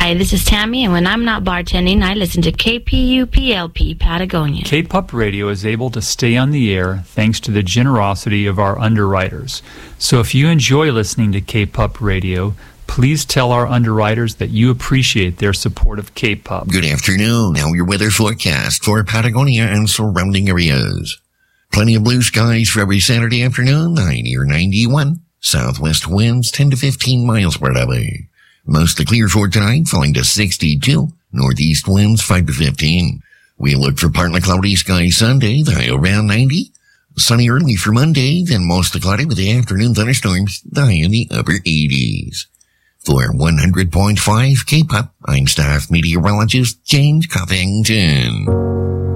Hi, this is Tammy, and when I'm not bartending, I listen to KPUPLP Patagonia. K-Pup Radio is able to stay on the air thanks to the generosity of our underwriters. So if you enjoy listening to K-Pup Radio, please tell our underwriters that you appreciate their support of K-Pup. Good afternoon. Now your weather forecast for Patagonia and surrounding areas. Plenty of blue skies for every Saturday afternoon, high near 91. Southwest winds 10 to 15 miles per hour. Mostly clear for tonight, falling to 62. Northeast winds 5 to 15. We look for partly cloudy skies Sunday, the high around 90. Sunny early for Monday, then mostly cloudy with the afternoon thunderstorms, the high in the upper 80s. For 100.5 K-Pop, I'm staff meteorologist James Covington.